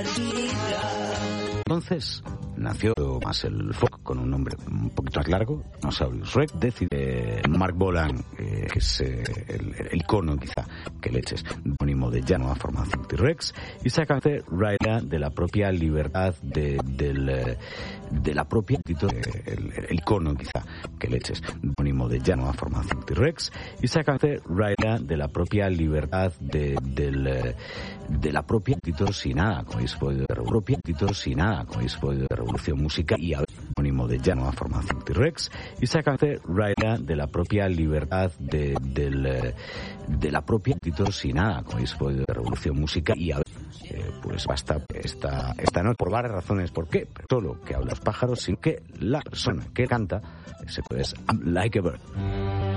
Entonces nació más el folk con un nombre un poquito más largo, Dinosaurius Rex. Decide Mark Bolan, que es el icono quizá que le eches, homónimo de ya nueva formación T-Rex, y saca Raida de la propia libertad de la propia el icono quizá que le eches, homónimo de ya nueva formación T-Rex, y saca Raida de la propia libertad de la propia título sin nada, como habéis podido ver, propia título sin nada, como habéis podido ver, revolución musical y homónimo de ya nueva formación T-Rex, y saca Raida de la propia libertad de la propia título sin nada, como habéis podido ver, revolución musical y pues basta esta noche por varias razones. ¿Por qué? Solo que habla los pájaros, sin que la persona que canta se puede I'm like a bird.